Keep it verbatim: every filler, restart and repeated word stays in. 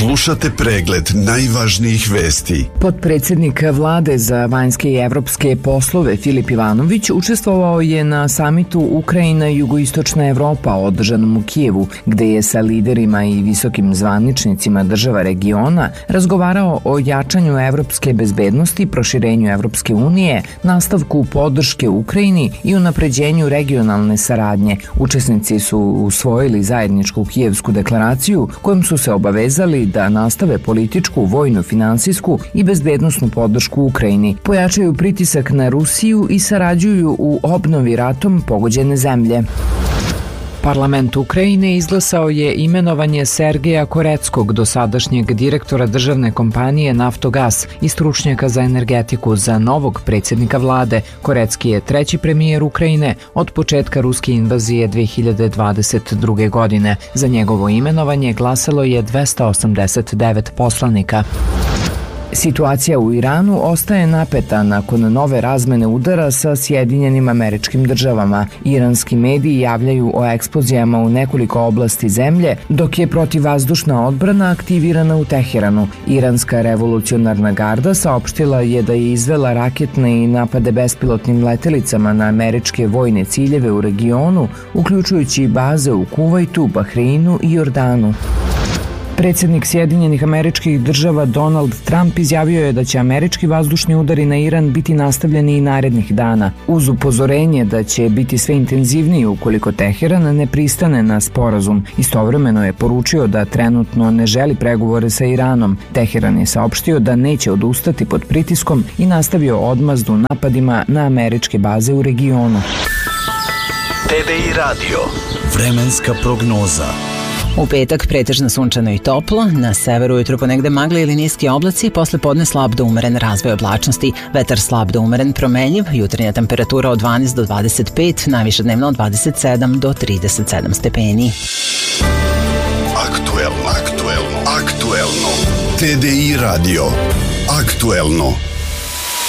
Slušate pregled najvažnijih vesti. Potpredsjednik vlade za vanjske i evropske poslove Filip Ivanović učestvovao je na samitu Ukrajina i jugoistočna Evropa održanom u Kijevu, gde je sa liderima i visokim zvaničnicima država regiona razgovarao o jačanju evropske bezbednosti, proširenju Evropske unije, nastavku podrške Ukrajini i unapređenju regionalne saradnje. Učesnici su usvojili zajedničku kijevsku deklaraciju kojom su se obavezali da nastave političku, vojnu, finansijsku i bezbednosnu podršku Ukrajini, pojačaju pritisak na Rusiju i sarađuju u obnovi ratom pogođene zemlje. Parlament Ukrajine izglasao je imenovanje Sergeja Koreckog, dosadašnjeg direktora državne kompanije Naftogas i stručnjaka za energetiku, za novog predsjednika vlade. Korecki je treći premijer Ukrajine od početka ruske invazije dve hiljade dvadeset druge. godine. Za njegovo imenovanje glasalo je dvesta osamdeset devet poslanika. Situacija u Iranu ostaje napeta nakon nove razmene udara sa Sjedinjenim Američkim Državama. Iranski mediji javljaju o eksplozijama u nekoliko oblasti zemlje, dok je protivvazdušna odbrana aktivirana u Teheranu. Iranska revolucionarna garda saopštila je da je izvela raketne i napade bespilotnim letelicama na američke vojne ciljeve u regionu, uključujući i baze u Kuvajtu, Bahreinu i Jordanu. Predsjednik Sjedinjenih Američkih Država Donald Trump izjavio je da će američki vazdušni udari na Iran biti nastavljeni i narednih dana, uz upozorenje da će biti sve intenzivniji ukoliko Teheran ne pristane na sporazum. Istovremeno je poručio da trenutno ne želi pregovore sa Iranom. Teheran je saopštio da neće odustati pod pritiskom i nastavio odmazdu napadima na američke baze u regionu. T V I radio. Vremenska prognoza. U petak pretežno sunčano i toplo, na severu ujutro ponegde magle ili niski oblaci, posle podne slab do umeren razvoj oblačnosti, vetar slab do umeren promenljiv, jutarnja temperatura od dvanaest do dvadeset pet, najviše dnevno od dvadeset sedam do trideset sedam stepeni. Aktuelno, aktuelno, aktuelno. T V I radio. Aktuelno.